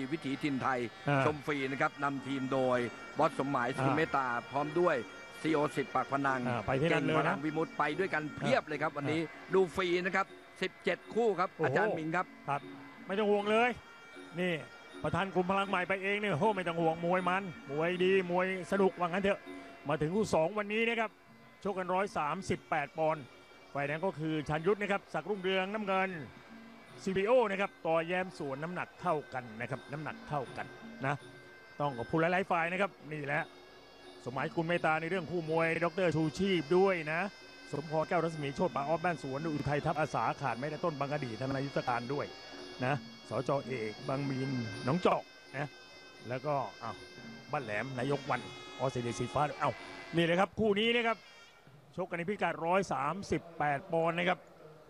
วิถีถิ่นไทยชมฟรีนะครับนำทีมโดยบอสสมหมายสุขเมตตาพร้อมด้วยซีโอสิทธิ์ปากพนังเก่งพลังวิมุตไปด้วยกันเพียบเลยครับวันนี้ดูฟรีนะครับ17 คู่ครับอาจารย์มิงครับไม่ต้องห่วงเลยนี่ประธานกลุ่มพลังใหม่ไปเองเนี่ยโหไม่ต้องห่วงมวยมันมวยดีมวยสนุกว่างั้นเถอะมาถึงคู่2วันนี้นะครับชกกัน138 ปอนด์ฝ่ายแดงก็คือชันยุทธนะครับศักดิ์รุ่งเรืองน้ำเงินซีบีโอนะครับต่อแย้มสวนน้ำหนักเท่ากันนะครับน้ำหนักเท่ากันนะต้องขอบคุณหลายๆฝ่ายนะครับนี่แหละสมัยกุลเมตตาในเรื่องคู่มวยดรชูชีพด้วยนะสมพรแก้วรัศมีโชติปาออฟบ้านสวนอุทัยทัพอาสาขาดไม่ได้ต้นบางกะดีธนายุทธการด้วยนะสจเอกบางมีนหนองจอกนะแล้วก็บ้านแหลมนายกวันออสเตรเลียสีฟ้านี่เลยครับคู่นี้นะครับชกกันในพิกัด138 ปอนด์นะครับ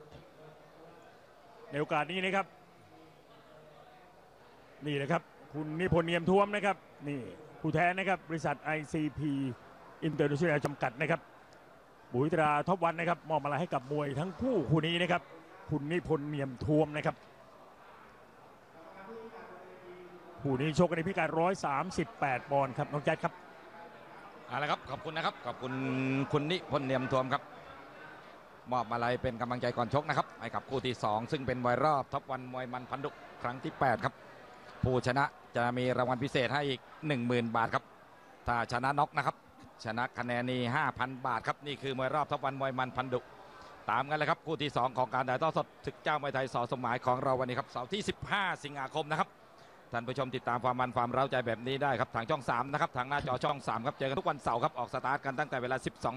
ในโอกาสนี้นะครับนี่เลยครับคุณนิพนธ์เนียมท้วมนะครับนี่ผู้แทนนะครับบริษัท ICP International จำกัดนะครับบุยตราท็อปวันนะครับมอบอะไรให้กับมวยทั้งคู่นี้นะครับคุณนิพนธ์เนียมท้วมนะครับคู่นี้ชกกันในพิกัด138 ปอนด์ครับน้องแจ๊ดครับเอาละครับขอบคุณนะครับขอบคุณคุณนิพนธ์เนียมท้วมครับมอบอะไรเป็นกำลังใจก่อนชกนะครับให้กับคู่ที่2ซึ่งเป็นมวยรอบท็อปวันมวยมันพันดุครั้งที่8ครับผู้ชนะจะมีรางวัลพิเศษให้อีก 10,000 บาทครับถ้าชนะน็อกนะครับชนะคะแนนนี่ 5,000 บาทครับนี่คือมวยรอบท็อปวันมวยมันพันดุตามกันเลยครับคู่ที่2ของการถ่ายทอดสดศึกเจ้ามวยไทยส.สมหมายของเราวันนี้ครับเสาร์ที่15 สิงหาคมนะครับท่านผู้ชมติดตามความมันความเร้าใจแบบนี้ได้ครับทางช่อง3นะครับทางหน้าจอช่อง3ครับเจอกันทุกวันเสาร์ครับออกสตาร์ทกันตั้งแต่เวลา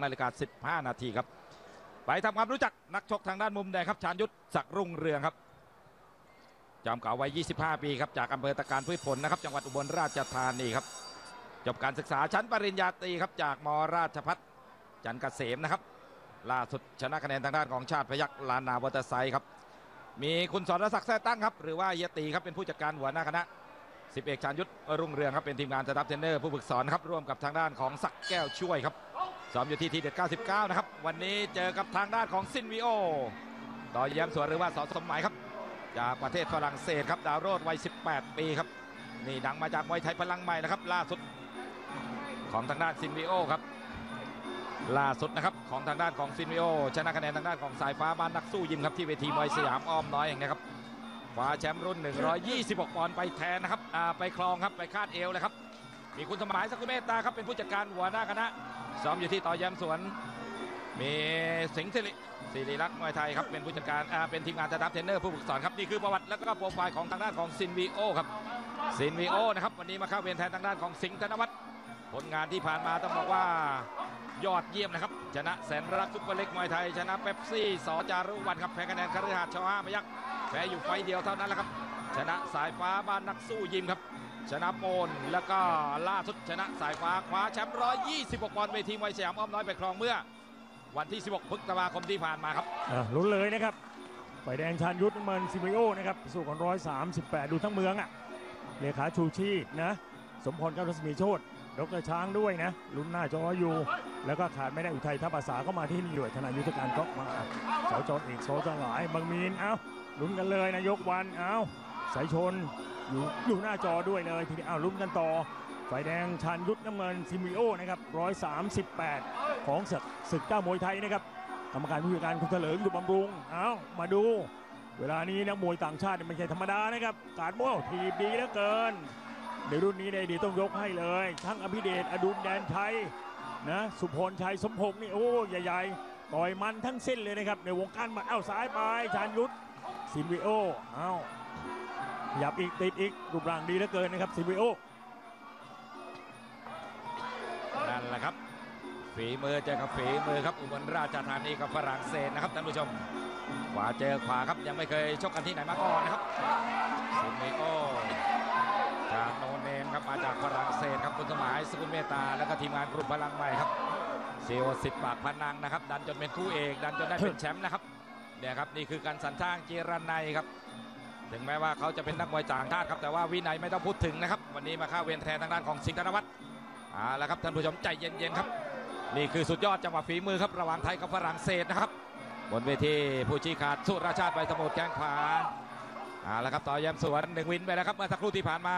12:15 นาทีครับไปทำความรู้จักนักชกทางด้านมุมแดงครับชาญยุทธศักดิ์รุ่งเรืองครับจอมเก่าวัย25 ปีครับจากอำเภอตะการพืชผลนะครับจังหวัดอุบลราชธานีครับจบการศึกษาชั้นปริญญาตรีครับจากมราชภัฏจันทร์เกษมนะครับล่าสุดชนะคะแนนทางด้านของชาติพยัคฆ์ลานาวอเตอร์ไซค์ครับมีคุณสรศักดิ์แท้ตั้งครับหรือว่าเฮียตีครับเป็นผู้จัดการหัวหน้าคณะ10 เอกชาญยุทธรุ่งเรืองครับเป็นทีมงานสตาฟเทรนเนอร์ผู้ฝึกสอนครับร่วมกับทางด้านของศักดิ์แก้วช่วยครับซ้อมอยู่ที่ทีเด็ด99นะครับวันนี้เจอกับทางด้านของซินวิโอต่อแย้มสวนหรือว่าส.สมหมายครับจากประเทศฝรั่งเศสครับดาวโรดวัย18 ปีครับนี่ดังมาจากมวยไทยพลังใหม่นะครับล่าสุดของทางด้านซินวิโอครับล่าสุดนะครับของทางด้านของซินวิโอชนะคะแนนทางด้านของสายฟ้าบ้านนักสู้ยิมครับที่เวทีมวยสยามอ้อมน้อยอย่างนี้ครับคว้าแชมป์รุ่น126 ปอนด์ไปแทนนะครับไปคลองครับไปคาดเอวเลยครับมีคุณสมหมายสกุลเมตตาครับเป็นผู้จัดการหัวหน้าคณะซ้อมอยู่ที่ต่อแย้มสวนมีสิงห์ศิริลักษณ์มวยไทยครับเป็นผู้จัดการเป็นทีมงานสตาฟเทรนเนอร์ผู้ฝึกสอนครับนี่คือประวัติและก็โปรไฟล์ของทางด้านของซินวีโอครับซินวีโอนะครับวันนี้มาเข้าเวรแทนทางด้านของสิงห์ธนวัฒน์ผลงานที่ผ่านมาต้องบอกว่ายอดเยี่ยมนะครับชนะแสนรักซุปเปอร์เล็กมวยไทยชนะเป๊ปซี่ส.จารุวรรณครับแพ้คะแนนคฤหัสถ์ช.5 พยัคฆ์แพ้อยู่ไฟเดียวเท่านั้นแหละครับชนะสายฟ้าบ้านนักสู้ยิมครับชนะโปนแล้วก็ล่าสุดชนะสายฟ้าคว้าแชมป์126 ปอนด์เวทีมวยสยามอ้อมน้อยไปครองเมื่อวันที่16 พฤษภาคมที่ผ่านมาครับลุ้นเลยนะครับฝ่ายแดงชาญยุทธเมินซิมิโอนะครับสู้กัน138ดูทั้งเมืองเลขาชูชีพนะสมพรแก้วรัศมีโชติดร.ช้างด้วยนะลุ้นหน้าจออยู่แล้วก็ขาดไม่ได้อุทัยทัพอาสาเข้ามาที่นี่ด้วยธนายุทธการก็มาสจเอกสจหลายบางมีนลุ้นกันเลยนายกวันสายชนอยู่หน้าจอด้วยเลยทีนี้ลุ้นกันต่อฝ่ายแดงชาญยุทธน้ำเงินซิมิโอนะครับ138ของศึกเจ้ามวยไทยนะครับกรรมการผู้จัดการคุณเถลิงอยู่บำรุงมาดูเวลานี้นักมวยต่างชาติไม่ใช่ธรรมดานะครับการโม่ทีบดีเหลือเกินในรุ่นนี้ได้ดีต้องยกให้เลยทั้งอภิเดชอดุลแดนชัยนะสุพลชัยสมพงษ์นี่โอ้ใหญ่ๆต่อยมันทั้งสิ้นเลยนะครับในวงการมาซ้ายไปชาญยุทธซินวิโอหยับอีกติดอีกรูปร่างดีเหลือเกินนะครับซินวิโอนั่นแหละครับฝีมือเจอกับฝีมือครับอุบลราชธานีกับฝรั่งเศสนะครับท่านผู้ชมขวาเจอขวาครับยังไม่เคยชกกันที่ไหนมาก่อนนะครับซินวิโอจากโนเนมครับมาจากฝรั่งเศสครับคุณสมหมายสกุลเมตตาแล้วก็ทีมงานกลุ่มพลังใหม่ครับซีโอสิทธิ์ปากพนังนะครับดันจนเป็นคู่เอกดันจนได้เป็นแชมป์นะครับเนี่ยครับนี่คือการสรรสร้างเจรนัยครับถึงแม้ว่าเขาจะเป็นนักมวยต่างชาติครับแต่ว่าวินัยไม่ต้องพูดถึงนะครับวันนี้มาเข้าเวรแทนทางด้านของสิงห์ธนวัฒน์แล้วครับท่านผู้ชมใจเย็นๆครับนี่คือสุดยอดจังหวะฝีมือครับระหว่างไทยกับฝรั่งเศสนะครับบนเวทีผู้ชี้ขาดสุรชาติใบสมุทรแข้งขวาแล้วครับต่อแย้มสวน1 วินไปแล้วครับเมื่อสักครู่ที่ผ่านมา